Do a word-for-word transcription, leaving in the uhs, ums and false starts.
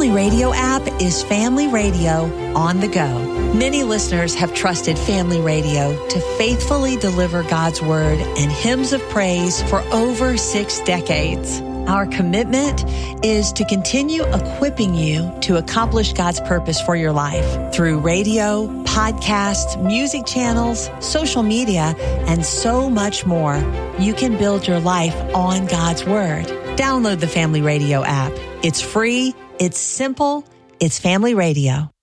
Family Radio app is Family Radio on the go. Many listeners have trusted Family Radio to faithfully deliver God's Word and hymns of praise for over six decades. Our commitment is to continue equipping you to accomplish God's purpose for your life through radio, podcasts, music channels, social media, and so much more. You can build your life on God's Word. Download the Family Radio app. It's free, it's simple, it's Family Radio.